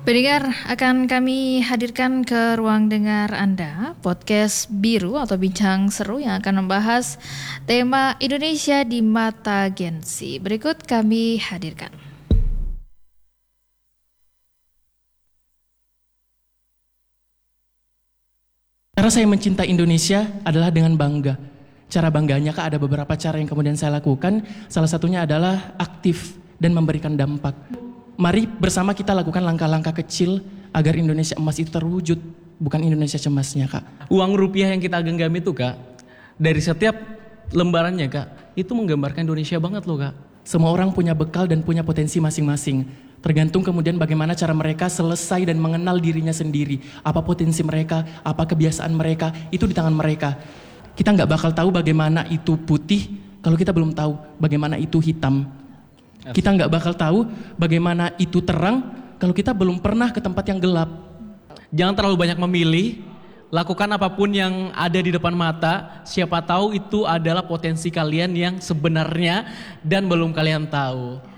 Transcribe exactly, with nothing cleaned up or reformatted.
Pendengar, akan kami hadirkan ke ruang dengar Anda podcast biru atau bincang seru yang akan membahas tema Indonesia di mata Gen Z. Berikut kami hadirkan. Cara saya mencintai Indonesia adalah dengan bangga. Cara bangganya Kak, ada beberapa cara yang kemudian saya lakukan. Salah satunya adalah aktif dan memberikan dampak. Mari bersama kita lakukan langkah-langkah kecil agar Indonesia emas itu terwujud, bukan Indonesia cemasnya Kak. Uang rupiah yang kita genggam itu Kak, dari setiap lembarannya Kak, itu menggambarkan Indonesia banget loh Kak. Semua orang punya bekal dan punya potensi masing-masing. Tergantung kemudian bagaimana cara mereka selesai dan mengenal dirinya sendiri. Apa potensi mereka, apa kebiasaan mereka, itu di tangan mereka. Kita nggak bakal tahu bagaimana itu putih kalau kita belum tahu bagaimana itu hitam. Kita nggak bakal tahu bagaimana itu terang kalau kita belum pernah ke tempat yang gelap. Jangan terlalu banyak memilih, lakukan apapun yang ada di depan mata. Siapa tahu itu adalah potensi kalian yang sebenarnya dan belum kalian tahu.